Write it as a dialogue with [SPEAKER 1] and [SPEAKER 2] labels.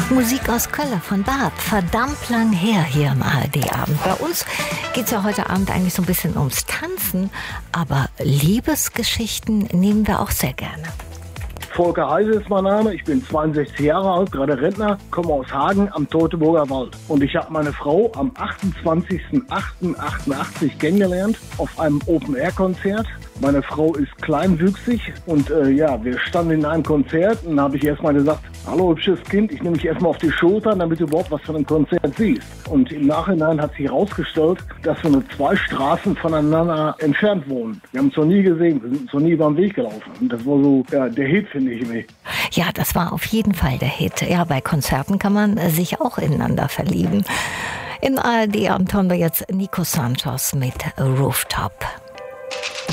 [SPEAKER 1] Musik aus Köln von Barb, verdammt lang her hier im ARD-Abend. Bei uns geht es ja heute Abend eigentlich so ein bisschen ums Tanzen, aber Liebesgeschichten nehmen wir auch sehr gerne.
[SPEAKER 2] Volker Heise ist mein Name, ich bin 62 Jahre alt, gerade Rentner, komme aus Hagen am Teutoburger Wald. Und ich habe meine Frau am 28.08.88 kennengelernt auf einem Open-Air-Konzert. Meine Frau ist kleinwüchsig und wir standen in einem Konzert und dann habe ich erstmal gesagt, hallo hübsches Kind, ich nehme dich erstmal auf die Schulter, damit du überhaupt was von dem Konzert siehst. Und im Nachhinein hat sich herausgestellt, dass wir nur 2 Straßen voneinander entfernt wohnen. Wir haben uns noch nie gesehen, wir sind uns noch nie über den Weg gelaufen. Und das war so der Hit, finde ich.
[SPEAKER 1] Ja, das war auf jeden Fall der Hit. Ja, bei Konzerten kann man sich auch ineinander verlieben. Im ARD-Abend hören wir jetzt Nico Santos mit Rooftop.